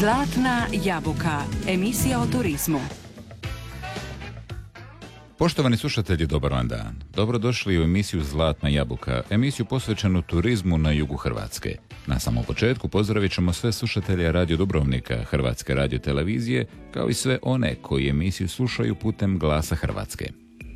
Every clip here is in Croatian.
Zlatna jabuka, emisija o turizmu. Poštovani slušatelji, dobar vam dan. Dobrodošli u emisiju Zlatna jabuka, emisiju posvećenu turizmu na jugu Hrvatske. Na samom početku pozdravit ćemo sve slušatelje Radio Dubrovnika, Hrvatske radiotelevizije, kao i sve one koji emisiju slušaju putem Glasa Hrvatske.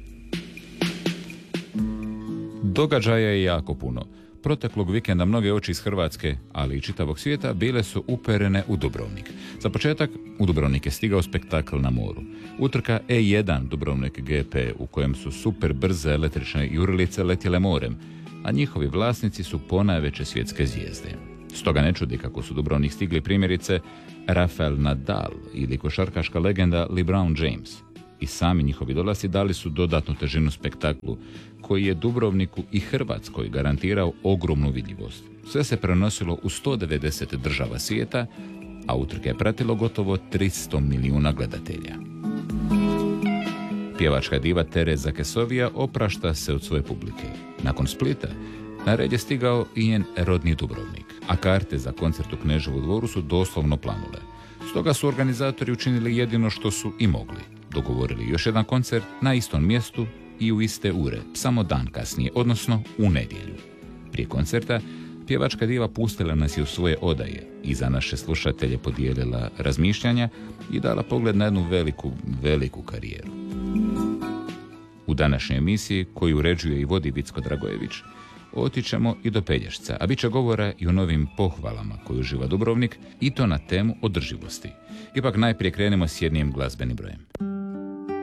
Događaja je jako puno. Proteklog vikenda mnoge oči iz Hrvatske, ali i čitavog svijeta, bile su uperene u Dubrovnik. Za početak, u Dubrovnik je stigao spektakl na moru. Utrka E1 Dubrovnik GP, u kojem su super brze električne jurilice letjele morem, a njihovi vlasnici su ponajveće svjetske zvijezde. Stoga ne čudi kako su Dubrovnik stigli primjerice Rafael Nadal ili košarkaška legenda LeBron James. I sami njihovi dolasci dali su dodatnu težinu spektaklu, koji je Dubrovniku i Hrvatskoj garantirao ogromnu vidljivost. Sve se prenosilo u 190 država svijeta, a utrke je pratilo gotovo 300 milijuna gledatelja. Pjevačka diva Tereza Kesovija oprašta se od svoje publike. Nakon Splita, na red je stigao i njen rodni Dubrovnik, a karte za koncert u Kneževu dvoru su doslovno planule. Stoga su organizatori učinili jedino što su i mogli. Dogovorili još jedan koncert na istom mjestu i u iste ure, samo dan kasnije, odnosno u nedjelju. Prije koncerta, pjevačka diva pustila nas je u svoje odaje i za naše slušatelje podijelila razmišljanja i dala pogled na jednu veliku karijeru. U današnjoj emisiji, koju uređuje i vodi Vicko Dragojević, otićemo i do Pelješca, a bit će govora i o novim pohvalama koju uživa Dubrovnik, i to na temu održivosti. Ipak najprije krenemo s jednim glazbenim brojem.